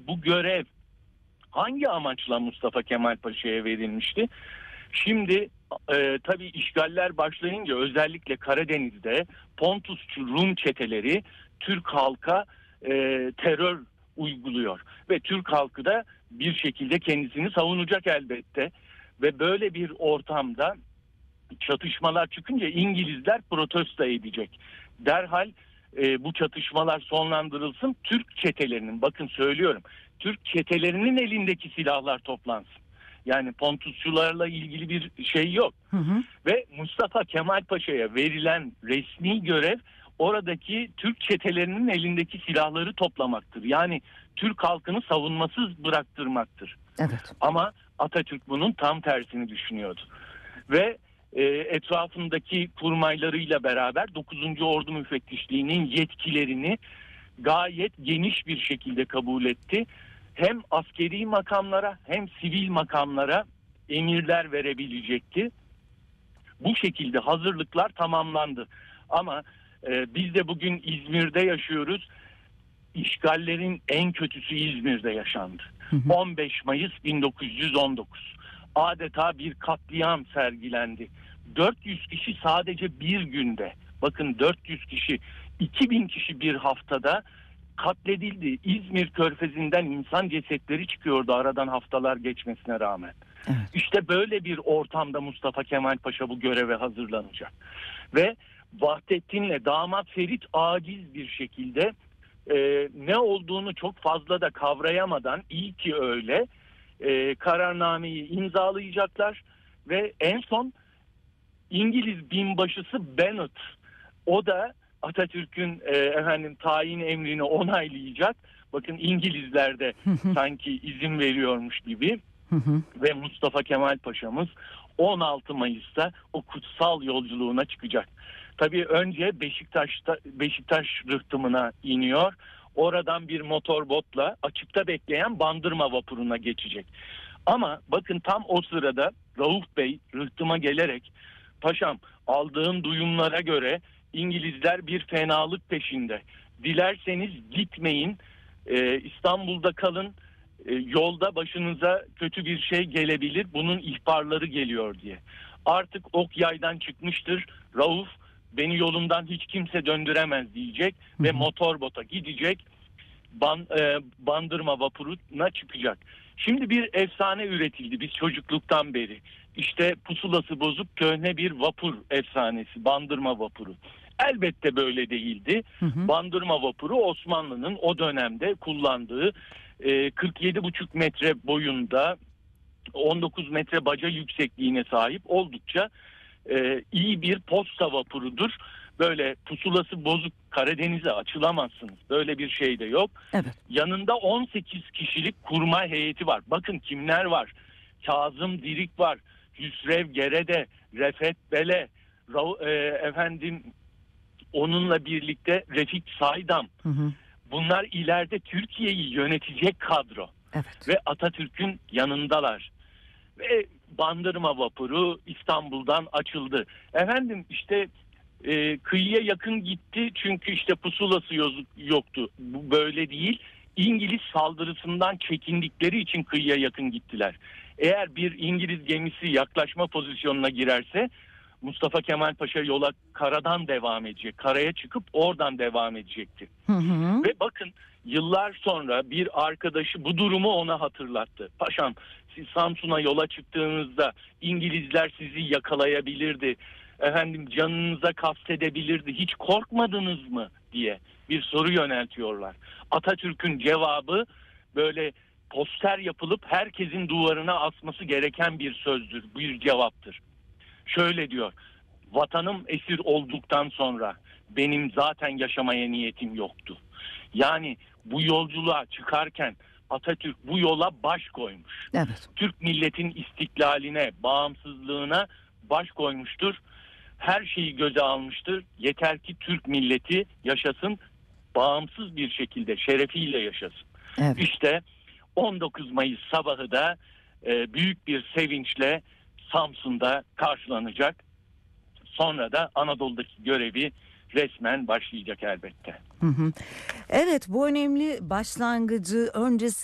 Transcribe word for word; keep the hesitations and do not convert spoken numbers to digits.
bu görev hangi amaçla Mustafa Kemal Paşa'ya verilmişti? Şimdi e, tabii işgaller başlayınca özellikle Karadeniz'de Pontusçu Rum çeteleri Türk halka e, terör uyguluyor. Ve Türk halkı da bir şekilde kendisini savunacak elbette. Ve böyle bir ortamda çatışmalar çıkınca İngilizler protesto edecek. Derhal e, bu çatışmalar sonlandırılsın. Türk çetelerinin, bakın söylüyorum, Türk çetelerinin elindeki silahlar toplansın. Yani Pontusçularla ilgili bir şey yok. Hı hı. Ve Mustafa Kemal Paşa'ya verilen resmi görev oradaki Türk çetelerinin elindeki silahları toplamaktır. Yani Türk halkını savunmasız bıraktırmaktır. Evet. Ama Atatürk bunun tam tersini düşünüyordu. Ve e, etrafındaki kurmaylarıyla beraber dokuzuncu Ordu Müfettişliği'nin yetkilerini gayet geniş bir şekilde kabul etti. Hem askeri makamlara hem sivil makamlara emirler verebilecekti. Bu şekilde hazırlıklar tamamlandı. Ama e, biz de bugün İzmir'de yaşıyoruz. İşgallerin en kötüsü İzmir'de yaşandı. Hı hı. on beş Mayıs bin dokuz yüz on dokuz. Adeta bir katliam sergilendi. dört yüz kişi sadece bir günde. Bakın dört yüz kişi, iki bin kişi bir haftada katledildi. İzmir Körfezi'nden insan cesetleri çıkıyordu aradan haftalar geçmesine rağmen. Evet. İşte böyle bir ortamda Mustafa Kemal Paşa bu göreve hazırlanacak. Ve Vahdettin'le damat Ferit aciz bir şekilde e, ne olduğunu çok fazla da kavrayamadan, iyi ki öyle, e, kararnameyi imzalayacaklar ve en son İngiliz binbaşısı Bennet, o da Atatürk'ün e, efendim tayin emrini onaylayacak. Bakın İngilizler de sanki izin veriyormuş gibi. Ve Mustafa Kemal Paşa'mız on altı Mayıs'ta o kutsal yolculuğuna çıkacak. Tabii önce Beşiktaş'ta Beşiktaş rıhtımına iniyor. Oradan bir motorbotla açıkta bekleyen Bandırma vapuruna geçecek. Ama bakın tam o sırada Rauf Bey rıhtıma gelerek, "Paşam, aldığım duyumlara göre İngilizler bir fenalık peşinde. Dilerseniz gitmeyin, ee, İstanbul'da kalın. Ee, yolda başınıza kötü bir şey gelebilir. Bunun ihbarları geliyor" diye. Artık ok yaydan çıkmıştır. Rauf, "Beni yolumdan hiç kimse döndüremez" diyecek hı hı. ve motorbota gidecek. Ban, e, Bandırma vapuruna çıkacak. Şimdi bir efsane üretildi biz çocukluktan beri. İşte pusulası bozuk köhne bir vapur efsanesi, Bandırma vapuru. Elbette böyle değildi. Hı hı. Bandırma vapuru Osmanlı'nın o dönemde kullandığı e, kırk yedi buçuk metre boyunda, on dokuz metre baca yüksekliğine sahip oldukça e, iyi bir posta vapurudur. Böyle pusulası bozuk Karadeniz'e açılamazsınız. Böyle bir şey de yok. Evet. Yanında on sekiz kişilik kurmay heyeti var. Bakın kimler var? Kazım Dirik var. Hüsrev Gerede, Refet Bele, Ra- e, efendim onunla birlikte Refik Saydam. Hı hı. Bunlar ileride Türkiye'yi yönetecek kadro. Evet. Ve Atatürk'ün yanındalar. Ve Bandırma vapuru İstanbul'dan açıldı. Efendim işte e, kıyıya yakın gitti çünkü işte pusulası yoktu. Bu böyle değil. İngiliz saldırısından çekindikleri için kıyıya yakın gittiler. Eğer bir İngiliz gemisi yaklaşma pozisyonuna girerse Mustafa Kemal Paşa yola karadan devam edecek. Karaya çıkıp oradan devam edecekti. Hı hı. Ve bakın yıllar sonra bir arkadaşı bu durumu ona hatırlattı. "Paşam, siz Samsun'a yola çıktığınızda İngilizler sizi yakalayabilirdi. Efendim canınıza kastedebilirdi. Hiç korkmadınız mı?" diye bir soru yöneltiyorlar. Atatürk'ün cevabı böyle poster yapılıp herkesin duvarına asması gereken bir sözdür, bir cevaptır. Şöyle diyor: "Vatanım esir olduktan sonra benim zaten yaşamaya niyetim yoktu." Yani bu yolculuğa çıkarken Atatürk bu yola baş koymuş. Evet. Türk milletin istiklaline, bağımsızlığına baş koymuştur. Her şeyi göze almıştır. Yeter ki Türk milleti yaşasın, bağımsız bir şekilde şerefiyle yaşasın. Evet. İşte on dokuz Mayıs sabahı da e, büyük bir sevinçle Samsun'da karşılanacak. Sonra da Anadolu'daki görevi resmen başlayacak elbette. Hı hı. Evet, bu önemli başlangıcı öncesi